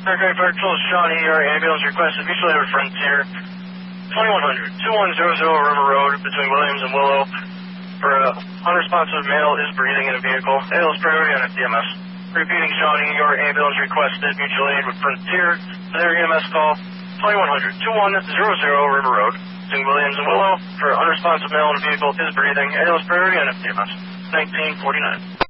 Aircraft Patrol, Shawnee, your ambulance requested mutual aid with Frontier. 2100, 2100 River Road between Williams and Willow for unresponsive male is breathing in a vehicle. AL is priority on FDMS. Repeating, Shawnee, your ambulance requested mutual aid with Frontier. For their EMS call, 2100, 2100 River Road between Williams and Willow for unresponsive male in a vehicle is breathing. AL is priority on FDMS. 1949.